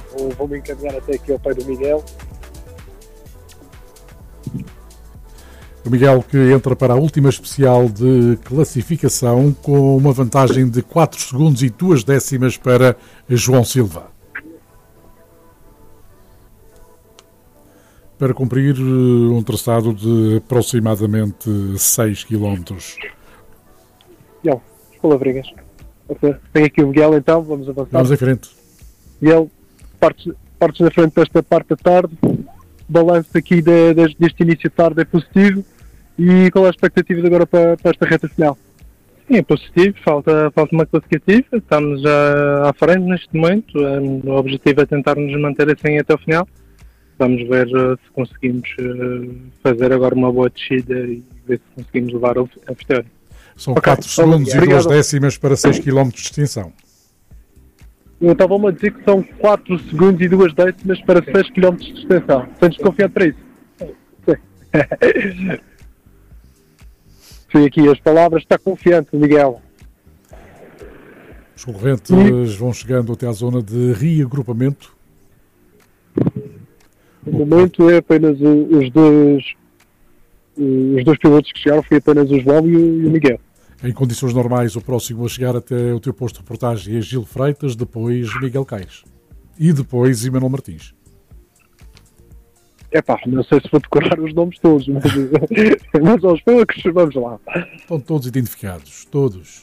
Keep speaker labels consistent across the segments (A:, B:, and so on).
A: Vou-me encaminhar até aqui ao pé do Miguel.
B: O Miguel que entra para a última especial de classificação com uma vantagem de 4 segundos e 2 décimas para João Silva. Para cumprir um traçado de aproximadamente 6 km.
A: Miguel, as palavrinhas. Tem aqui o Miguel então, vamos avançar.
B: Vamos em frente.
A: Miguel, partes na frente desta parte da tarde. Balanço aqui deste início de tarde é positivo. E qual é a expectativa de agora para esta reta final?
C: Sim, é positivo, falta uma classificativa, estamos já à frente neste momento, o objetivo é tentar nos manter assim até o final. Vamos ver se conseguimos fazer agora uma boa descida e ver se conseguimos levar a vitória.
B: São 4 segundos e 2 décimas para 6 km de extensão.
A: Então vamos dizer que são 4 segundos e 2 décimas para 6 km de extensão. Estás confiante para isso? Sim. Sim, aqui as palavras, está confiante, Miguel.
B: Os concorrentes vão chegando até à zona de reagrupamento.
A: No momento é apenas os dois pilotos que chegaram, foi apenas o João e o Miguel.
B: Em condições normais, o próximo a chegar até o teu posto de reportagem é Gil Freitas, depois Miguel Caires e depois Emanuel Martins.
A: Não sei se vou decorar os nomes todos, mas aos poucos, vamos lá.
B: Estão todos identificados, todos.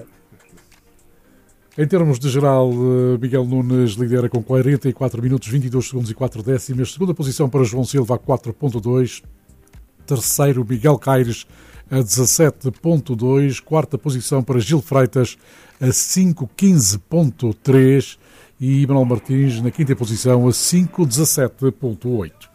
B: Em termos de geral, Miguel Nunes lidera com 44 minutos, 22 segundos e 4 décimas. Segunda posição para João Silva a 4.2. Terceiro, Miguel Caires a 17.2. Quarta posição para Gil Freitas a 5.15.3. E Emanuel Martins na quinta posição a 5.17.8.